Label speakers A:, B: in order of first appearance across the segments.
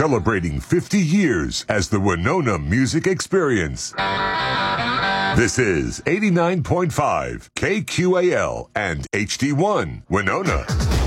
A: celebrating 50 years as the Winona Music Experience. This is 89.5 KQAL and HD1 Winona.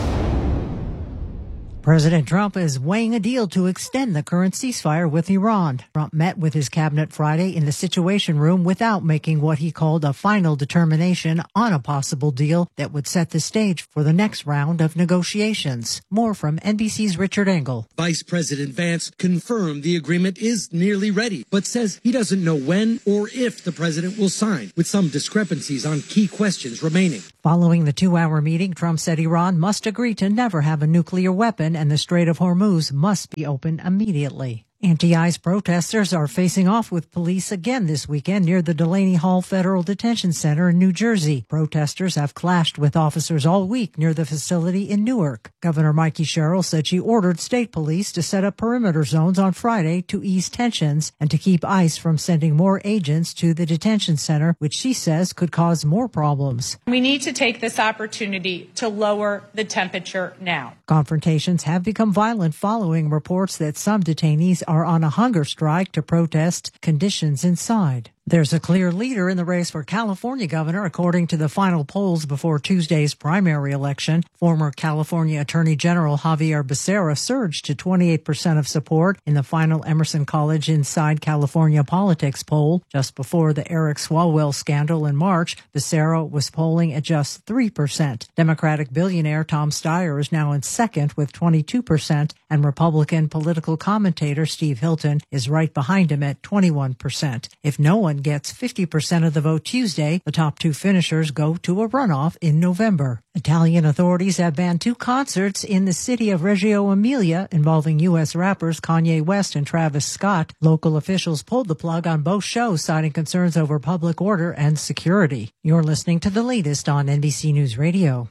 B: President Trump is weighing a deal to extend the current ceasefire with Iran. Trump met with his cabinet Friday in the Situation Room without making what he called a final determination on a possible deal that would set the stage for the next round of negotiations. More from NBC's Richard Engel.
C: Vice President Vance confirmed the agreement is nearly ready, but says he doesn't know when or if the president will sign, with some discrepancies on key questions remaining.
B: Following the 2-hour meeting, Trump said Iran must agree to never have a nuclear weapon and the Strait of Hormuz must be opened immediately. Anti-ICE protesters are facing off with police again this weekend near the Delaney Hall Federal Detention Center in New Jersey. Protesters have clashed with officers all week near the facility in Newark. Governor Mikey Sherrill said she ordered state police to set up perimeter zones on Friday to ease tensions and to keep ICE from sending more agents to the detention center, which she says could cause more problems.
D: We need to take this opportunity to lower the temperature now.
B: Confrontations have become violent following reports that some detainees are on a hunger strike to protest conditions inside. There's a clear leader in the race for California governor, according to the final polls before Tuesday's primary election. Former California Attorney General Javier Becerra surged to 28% of support in the final Emerson College Inside California Politics poll. Just before the Eric Swalwell scandal in March, Becerra was polling at just 3%. Democratic billionaire Tom Steyer is now in second with 22%, and Republican political commentator Steve Hilton is right behind him at 21%. If no one gets 50% of the vote Tuesday, the top two finishers go to a runoff in November. Italian authorities have banned 2 concerts in the city of Reggio Emilia involving U.S. rappers Kanye West and Travis Scott. Local officials pulled the plug on both shows, citing concerns over public order and security. You're listening to the latest on NBC News Radio.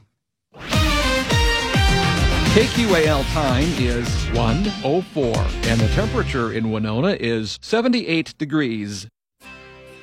E: KQAL time is 1:04, and the temperature in Winona is 78 degrees.